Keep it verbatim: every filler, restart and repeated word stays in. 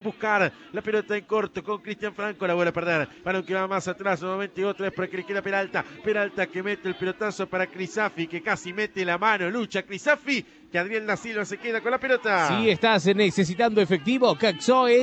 buscar la pelota en corto con Cristian Franco, la vuelve a perder. Balón que va más atrás nuevamente y otra vez para que le queda Peralta. Peralta que mete el pelotazo para Crisafi, que casi mete la mano. Lucha Crisafi, que Adriel da Silva se queda con la pelota. Si estás necesitando efectivo, Caxoe